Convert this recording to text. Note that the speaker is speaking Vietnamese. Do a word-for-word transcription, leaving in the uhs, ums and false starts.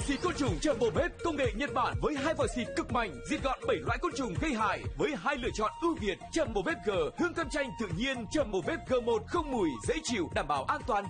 xịt côn trùng Jumbo Bếp công nghệ Nhật Bản với hai vòi xịt cực mạnh, diệt gọn bảy loại côn trùng gây hại với hai lựa chọn ưu việt. Jumbo Bếp G hương cam chanh tự nhiên, Jumbo Bếp G một không mùi, dễ chịu, đảm bảo an toàn